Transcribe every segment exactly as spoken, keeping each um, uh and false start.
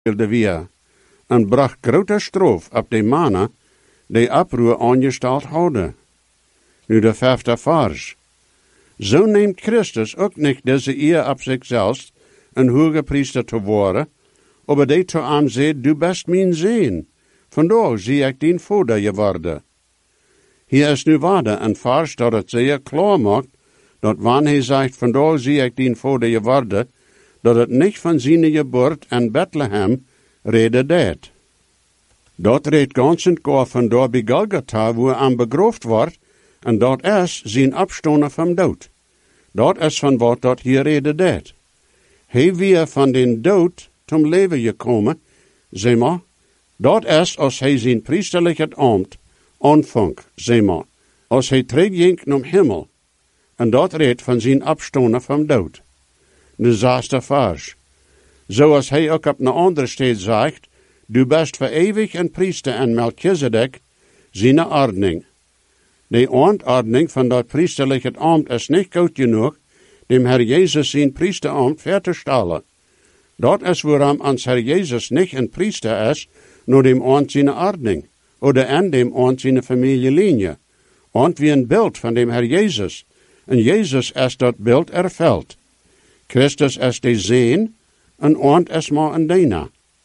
wilde weer, en bracht grote stroof op de mannen, die oproer aangesteld hadden. Nu de vijfde vers. Zo neemt Christus ook niet deze eer op zichzelf, een hoge priester te worden, aber die te hem zei, du best mijn zoon, vandaar zie ik dien vader geworden. Hier is nu waarde een vers dat het zeer klaar maakt, dat wanneer hij zegt, vandaar zie ik dien vader geworden, dat het niet van zijn geboorte in Bethlehem reden deed. Dat redt ganz en gar van daar bij Golgotha, wo hij begroofd wordt, en dat is zijn opstonden van dood. Dat is van wat dat hier reden deed. Hij weer van den dood zum leven gekomen, zeg maar, dat is als hij zijn priesterlijke ambt aanvangt, zeg maar, als hij terugging naar hemel, en dat redt van zijn opstonden van dood. De zesde vers. Zoals hij ook op een andere steed zegt, du best voor eeuwig een priester en Melchizedek, zijn ordening. De ontordning van dat priesterlijke ambt is niet goed genoeg, dem Herr Jezus zijn priesterambt ver te stellen. Dat is waarom ons Herr Jezus niet een priester is, nur dem Ort zijn ordening, oder en dem Ort zijn familielinie, und wie een beeld van dem Herr Jezus. En Jezus is dat beeld erveld. Christus is de Zoon, en ont is maar een dienaar.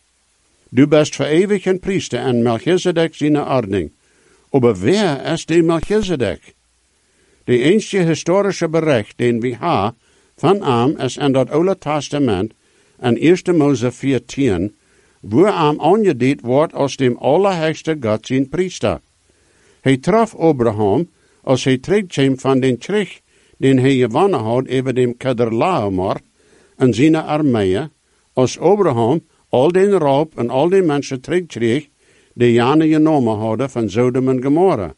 Du bist voor eeuwig een priester en Melchizedek zijn ordening. Aber wer is de Melchizedek? De enige historische bericht den we hebben van hem is in dat Oude Testament, in eerste Mose veertien, wo hem aangeduid wordt als dem allerhöchste God zijn priester. Hij traf Abraham, als hij terugkwam van den Krieg, den hij gewonnen had over dem Kedorlaomer en zijn armeeën, als Abraham al den raub en al den mensen terugkreeg, die jane genomen hadden van Sodom en Gomorra.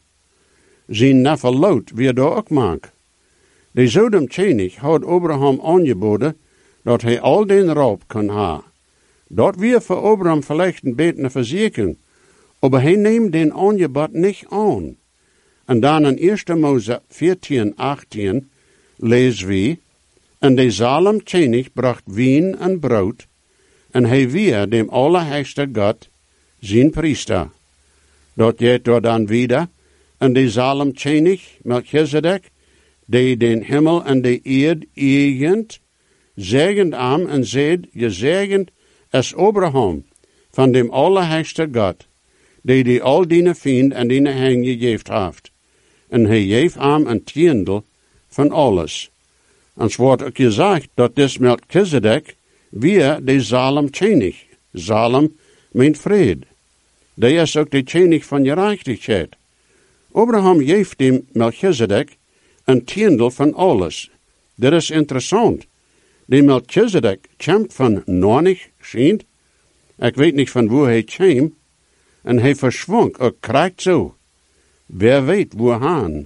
Zijn neffe Lot weer daar ook maak. De Sodom-König had Abraham aangeboden, dat hij al den raub kon ha. Dat weer voor Abraham vielleicht een beetje verzekering, aber hij neemt den aangebod niet aan. En dan in eerste Mose veertien, achttien lezen we, en de Salem-König bracht wien en brood, en hij weer dem allerhöchste God zijn priester. Dat geht door dan wieder, en de Salem-König, Melchizedek, die den Himmel en de Erd eigent, zegend am en zeid, gezegend is Abraham, van dem allerhöchste God, die die al die vriend en die hen gegeven heeft. En hij geeft am een tiendel van alles. En het wordt ook gezegd dat des Melchizedek weer de Salem-König. Salem meint vrede. Die is ook de König van gerechtigheid. Abraham geeft dem Melchizedek een tiendel van alles. Dat is interessant. De Melchizedek komt van Nornig, schijnt. Ik weet niet van waar hij kwam. En hij verschwonk, ook krijgt zo. Wer weet waar han.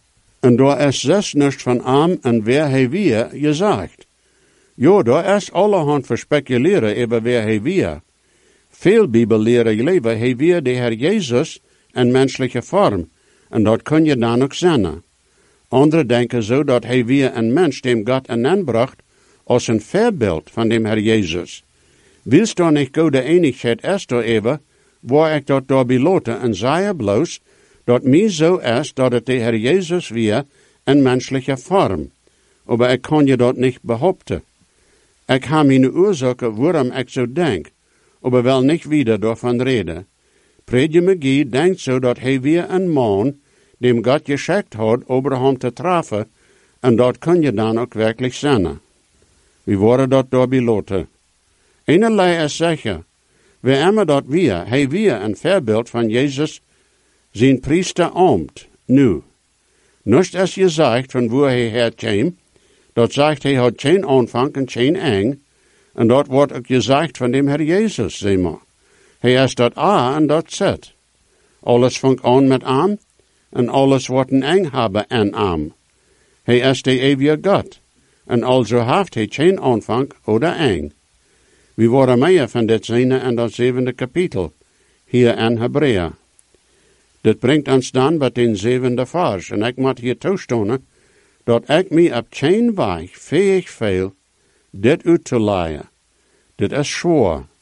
En daar is zes niets van hem en wer hij weer gezegd. Jo, daar is allerhand voor speculeren over wer hij weer. Veel bibelleren leven hij weer de Herr Jezus in menselijke vorm. En dat kun je dan ook zien. Anderen denken zo dat hij weer een mens dem God aanbracht als een voorbeeld van dem Herr Jezus. Wilst dan niet go de enigheid is daar even, waar ik dat daar beloten en zei bloos, dat mij zo is dat het de Herr Jezus weer in menselijke vorm. Maar ik kan je dat niet behaupten. Ik heb mijn oorzaken waarom ik zo denk, maar wel niet wieder daarvan reden. Predje McGee denkt zo dat hij weer een man, dem God geschikt had, Abraham te treffen, en dat kun je dan ook werkelijk zijn. We worden dat door beloten. Eenerlei is zeker, we immer dat weer, hij weer een voorbeeld van Jezus, zijn priester ambt, nu. Nust is gezegd van waar hij herkwam, dat zegt hij had geen aanvang en geen eng, en dat wordt ook gezegd van dem Herr Jezus, zeg maar. Hij is dat A en dat zet. Alles vangt aan met am, en alles wordt een eng hebben en am. Hij is de eeuwige God, en also heeft hij geen aanvang oder eng. We worden meer van dit zien in dat zevende kapitel, hier in Hebreeën. Dit brengt ons dan bij den zevende vers, en ik moet hier toestonen, dat ik mij op geen weg fähig veel dit uit te leiden. Dit is zwaar.